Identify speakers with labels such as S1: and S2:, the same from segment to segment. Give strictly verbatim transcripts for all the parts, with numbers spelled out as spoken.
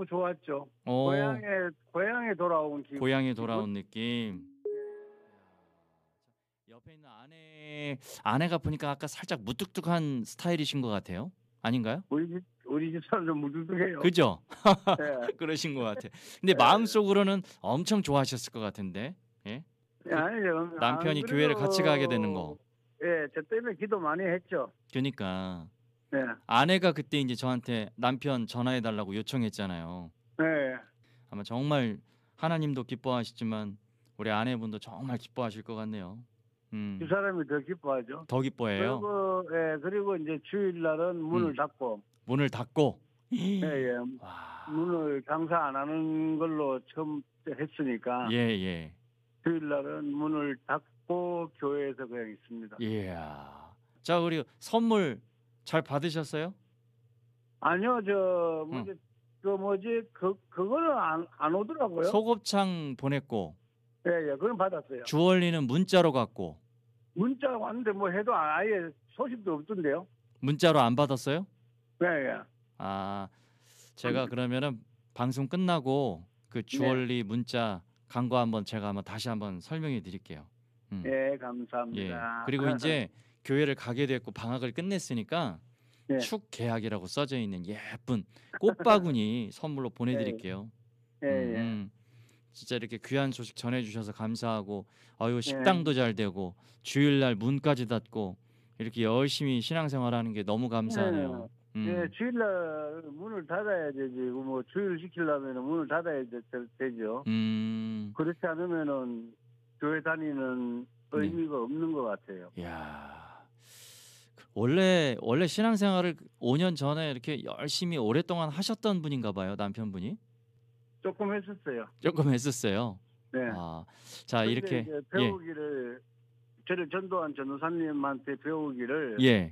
S1: 좋았죠.
S2: 어.
S1: 고향에 고향에 돌아온 기분.
S2: 고향에 돌아온 느낌. 옆에 있는 아내 아내가 보니까 아까 살짝 무뚝뚝한 스타일이신 것 같아요. 아닌가요?
S1: 우리 집 우리 집 사람들 무뚝뚝해요.
S2: 그죠?
S1: 예.
S2: 그러신 것 같아. 근데
S1: 예.
S2: 마음속으로는 엄청 좋아하셨을 것 같은데. 예?
S1: 예, 아니죠. 안
S2: 남편이 교회를 같이 가게 되는 거.
S1: 그래도 예, 저 때문에 기도 많이 했죠.
S2: 그니까
S1: 네.
S2: 아내가 그때 인제 저한테 남편 전화해 달라고 요청했잖아요.
S1: 네.
S2: 아마 정말 하나님도 기뻐하시지만 우리 아내분도 정말 기뻐하실 것 같네요. 음.
S1: 두 사람이 더 기뻐하죠.
S2: 더 기뻐해요?
S1: 그리고 예, 그리고 인제 주일날은 문을
S2: 음.
S1: 닫고
S2: 문을 닫고.
S1: 예예.
S2: 와.
S1: 문을 장사 안 하는 걸로 처음 했으니까
S2: 예예.
S1: 주일날은 문을 닫고 교회에서 그냥 있습니다.
S2: 이야. 자, 그리고 선물 잘 받으셨어요?
S1: 아니요. 저
S2: 응.
S1: 뭐지 그 뭐지 그 그거는 안 안 오더라고요.
S2: 소곱창 보냈고
S1: 예예. 그건 받았어요.
S2: 주얼리는 문자로 갔고
S1: 문자가 왔는데 뭐 해도 아예 소식도 없던데요.
S2: 문자로 안 받았어요?
S1: 예예.
S2: 아, 제가 그러면은 방송 끝나고 그
S1: 네.
S2: 주얼리 문자 간 거 한번 제가 한번 다시 한번 설명해 드릴게요. 음.
S1: 예,
S2: 예.
S1: 감사합니다.
S2: 그리고 인제 교회를 가게 됐고 방학을 끝냈으니까
S1: 네.
S2: 축계약이라고 써져 있는 예쁜 꽃바구니 선물로 보내 드릴게요. 음
S1: 예예.
S2: 음. 진짜 이렇게 귀한 소식 전해 주셔서 감사하고 아유
S1: 예.
S2: 식당도 잘 되고 주일날 문까지 닫고 이렇게 열심히 신앙생활하는 게 너무 감사하네요.
S1: 예,
S2: 음.
S1: 주일날 문을 닫아야 되지. 뭐 주일 시키려면은 문을 닫아야 되, 되죠.
S2: 음.
S1: 그렇지 않으면은 교회 다니는
S2: 네.
S1: 의미가 없는 것 같아요.
S2: 야. 원래 원래 신앙생활을 오 년 전에 이렇게 열심히 오랫동안 하셨던 분인가 봐요, 남편분이?
S1: 조금 했었어요.
S2: 조금 했었어요.
S1: 네.
S2: 아. 자,
S1: 근데
S2: 이렇게
S1: 이제
S2: 예.
S1: 배우기를 저를 전도한 전도사님한테 배우기를
S2: 예.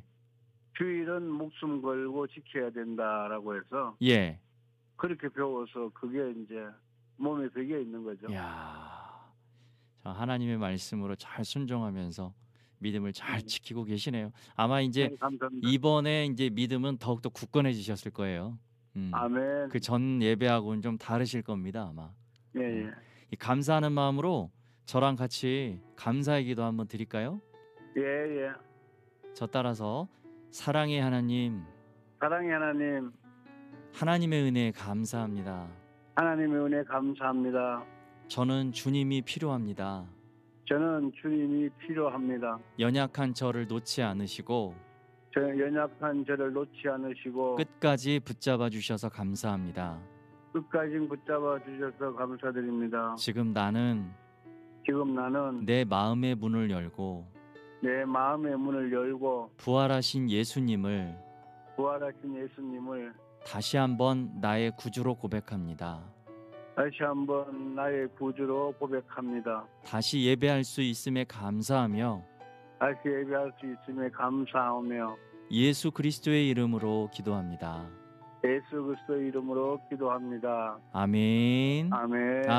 S1: 주일은 목숨 걸고 지켜야 된다라고 해서
S2: 예.
S1: 그렇게 배워서 그게 이제 몸에 배겨 있는 거죠.
S2: 야. 자, 하나님의 말씀으로 잘 순종하면서 믿음을 잘
S1: 음.
S2: 지키고 계시네요. 아마 인제
S1: 네, 감사합니다.
S2: 이번에 인제 믿음은 더욱더 굳건해지셨을 거예요. 음.
S1: 아멘.
S2: 그 전 예배하고는 좀 다르실 겁니다, 아마.
S1: 예예.
S2: 음. 이 감사하는 마음으로 저랑 같이 감사의 기도 한번 드릴까요?
S1: 예예.
S2: 저 따라서 사랑의 하나님,
S1: 사랑의 하나님,
S2: 하나님의 은혜에 감사합니다.
S1: 하나님의 은혜 감사합니다.
S2: 저는 주님이 필요합니다.
S1: 저는 주님이 필요합니다.
S2: 연약한 저를 놓지 않으시고
S1: 저 연약한 저를 놓지 않으시고
S2: 끝까지 붙잡아 주셔서 감사합니다.
S1: 끝까지 붙잡아 주셔서 감사드립니다.
S2: 지금 나는
S1: 지금 나는
S2: 내 마음의 문을 열고
S1: 내 마음의 문을 열고
S2: 부활하신 예수님을
S1: 부활하신 예수님을
S2: 다시 한번 나의 구주로 고백합니다.
S1: 다시 한번 나의 구주로 고백합니다.
S2: 다시 예배할 수 있음에 감사하며
S1: 다시 예배할 수 있음에 감사하며
S2: 예수 그리스도의 이름으로 기도합니다.
S1: 예수 그리스도의 이름으로 기도합니다.
S2: 아멘.
S1: 아멘.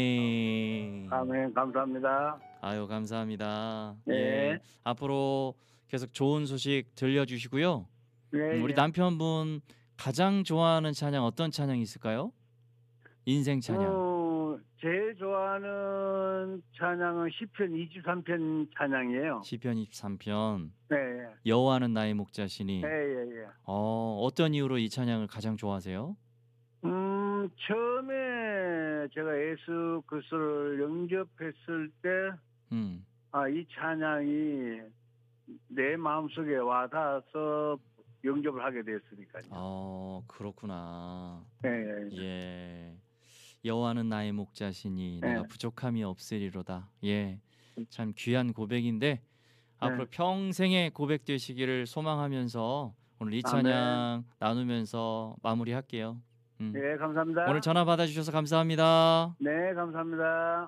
S2: 아멘.
S1: 아멘. 감사합니다.
S2: 아유, 감사합니다.
S1: 네.
S2: 예. 앞으로 계속 좋은 소식 들려주시고요.
S1: 네,
S2: 음, 우리
S1: 예.
S2: 남편분 가장 좋아하는 찬양 어떤 찬양이 있을까요? 인생 찬양.
S1: 어, 제일 좋아하는 찬양은 시편 이십삼 편 찬양이에요.
S2: 시편 이십삼 편.
S1: 네, 예.
S2: 여호와는 나의 목자시니.
S1: 예, 예, 예.
S2: 어, 어떤 이유로 이 찬양을 가장 좋아하세요?
S1: 음, 처음에 제가 예수 그리스도를 영접했을 때,
S2: 음.
S1: 아, 이 찬양이 내 마음속에 와닿아서 영접을 하게 됐으니까요.
S2: 어, 그렇구나.
S1: 예, 예, 예.
S2: 예. 여호와는 나의 목자시니
S1: 네.
S2: 내가 부족함이 없으리로다. 예. 참 귀한 고백인데 앞으로 평생의 고백 되시기를 소망하면서 오늘 이 찬양 나누면서 마무리할게요. 음.
S1: 네, 감사합니다.
S2: 오늘 전화 받아주셔서 감사합니다.
S1: 네, 감사합니다.